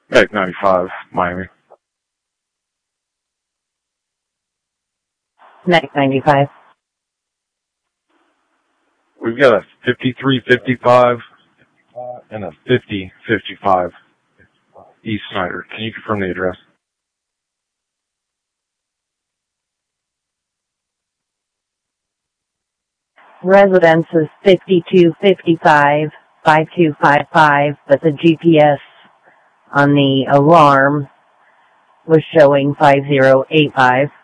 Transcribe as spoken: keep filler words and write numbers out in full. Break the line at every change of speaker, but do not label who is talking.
Medic ninety-five, Miami.
Medic ninety-five.
We've got a fifty-three fifty-five and a fifty fifty-five East Snyder. Can you confirm the address?
Residence is fifty-two fifty-five, five two five five, but the G P S on the alarm was showing five zero eight five.